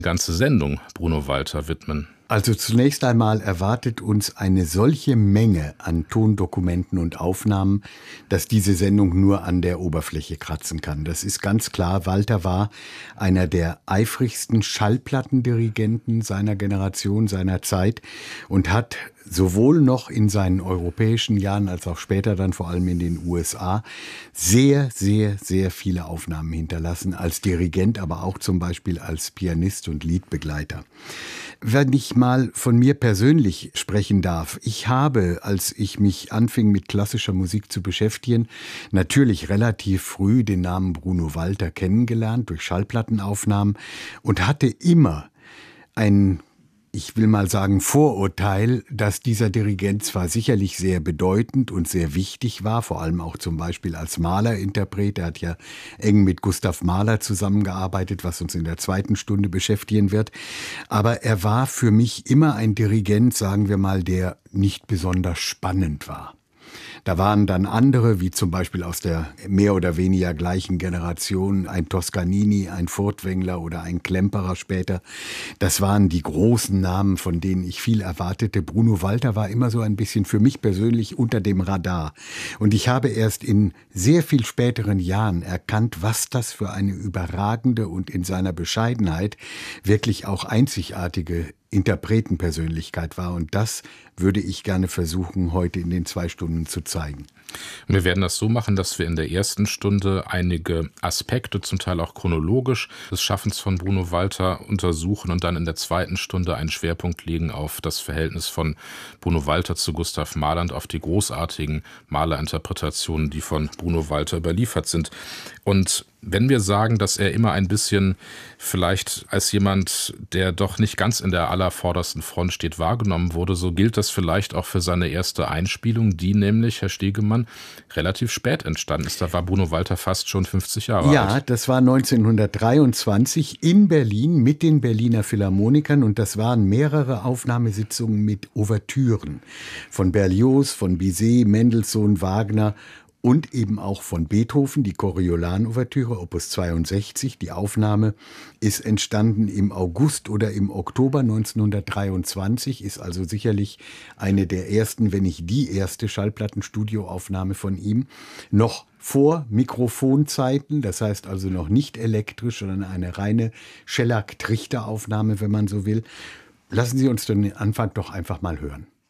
ganze Sendung Bruno Walter widmen? Also zunächst einmal erwartet uns eine solche Menge an Tondokumenten und Aufnahmen, dass diese Sendung nur an der Oberfläche kratzen kann. Das ist ganz klar. Walter war einer der eifrigsten Schallplattendirigenten seiner Generation, seiner Zeit und hat sowohl noch in seinen europäischen Jahren als auch später dann vor allem in den USA sehr, sehr, sehr viele Aufnahmen hinterlassen, als Dirigent, aber auch zum Beispiel als Pianist und Liedbegleiter. Wenn ich mal von mir persönlich sprechen darf, ich habe, als ich mich anfing mit klassischer Musik zu beschäftigen, natürlich relativ früh den Namen Bruno Walter kennengelernt durch Schallplattenaufnahmen und hatte immer ein, ich will mal sagen, Vorurteil, dass dieser Dirigent zwar sicherlich sehr bedeutend und sehr wichtig war, vor allem auch zum Beispiel als Mahler-Interpret. Er hat ja eng mit Gustav Mahler zusammengearbeitet, was uns in der zweiten Stunde beschäftigen wird. Aber er war für mich immer ein Dirigent, sagen wir mal, der nicht besonders spannend war. Da waren dann andere, wie zum Beispiel aus der mehr oder weniger gleichen Generation, ein Toscanini, ein Furtwängler oder ein Klemperer später. Das waren die großen Namen, von denen ich viel erwartete. Bruno Walter war immer so ein bisschen für mich persönlich unter dem Radar. Und ich habe erst in sehr viel späteren Jahren erkannt, was das für eine überragende und in seiner Bescheidenheit wirklich auch einzigartige Interpretenpersönlichkeit war. Und das würde ich gerne versuchen, heute in den 2 Stunden zu zeigen. Wir werden das so machen, dass wir in der ersten Stunde einige Aspekte, zum Teil auch chronologisch, des Schaffens von Bruno Walter untersuchen und dann in der zweiten Stunde einen Schwerpunkt legen auf das Verhältnis von Bruno Walter zu Gustav Mahler und auf die großartigen Mahler-Interpretationen, die von Bruno Walter überliefert sind. Und wenn wir sagen, dass er immer ein bisschen vielleicht als jemand, der doch nicht ganz in der allervordersten Front steht, wahrgenommen wurde, so gilt das vielleicht auch für seine erste Einspielung, die nämlich, Herr Stegemann, relativ spät entstanden ist. Da war Bruno Walter fast schon 50 Jahre alt. Ja, das war 1923 in Berlin mit den Berliner Philharmonikern und das waren mehrere Aufnahmesitzungen mit Ouvertüren von Berlioz, von Bizet, Mendelssohn, Wagner und eben auch von Beethoven, die Coriolan-Ouvertüre, Opus 62. Die Aufnahme ist entstanden im August oder im Oktober 1923, ist also sicherlich eine der ersten, wenn nicht die erste Schallplattenstudioaufnahme von ihm. Noch vor Mikrofonzeiten, das heißt also noch nicht elektrisch, sondern eine reine Schellack-Trichter-Aufnahme, wenn man so will. Lassen Sie uns den Anfang doch einfach mal hören.